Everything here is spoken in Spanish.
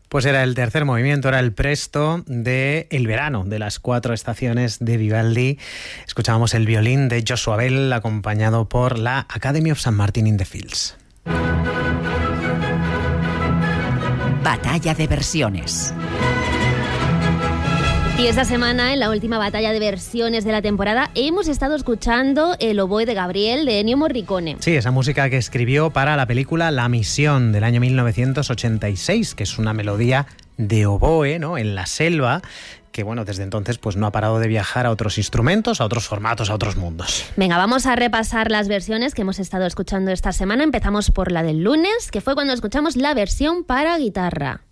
Pues era el tercer movimiento, era el presto de El verano, de las 4 estaciones de Vivaldi. Escuchábamos el violín de Joshua Bell, acompañado por la Academy of St. Martin in the Fields. Batalla de versiones. Y esta semana, en la última batalla de versiones de la temporada, hemos estado escuchando el oboe de Gabriel de Ennio Morricone. Sí, esa música que escribió para la película La Misión del año 1986, que es una melodía de oboe, ¿no?, en la selva, que bueno, desde entonces pues no ha parado de viajar a otros instrumentos, a otros formatos, a otros mundos. Venga, vamos a repasar las versiones que hemos estado escuchando esta semana. Empezamos por la del lunes, que fue cuando escuchamos la versión para guitarra.